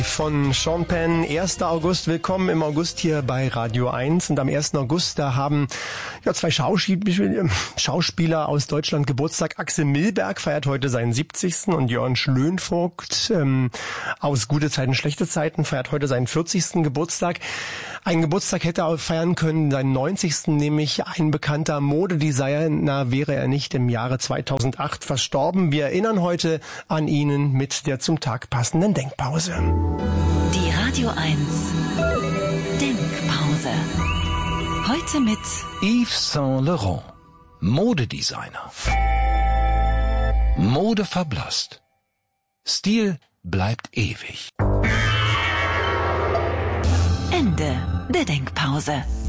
Von Sean Penn, 1. August. Willkommen im August hier bei Radio 1. Und am 1. August, da haben zwei Schauspieler aus Deutschland Geburtstag. Axel Milberg feiert heute seinen 70. Und Jörn Schlönvogt aus Gute Zeiten, Schlechte Zeiten feiert heute seinen 40. Geburtstag. Einen Geburtstag hätte er auch feiern können, seinen 90. nämlich ein bekannter Modedesigner, wäre er nicht im Jahre 2008 verstorben. Wir erinnern heute an ihn mit der zum Tag passenden Denkpause. Die Radio 1 Denkpause. Heute mit Yves Saint Laurent, Modedesigner. Mode verblasst. Stil bleibt ewig. Ende der Denkpause.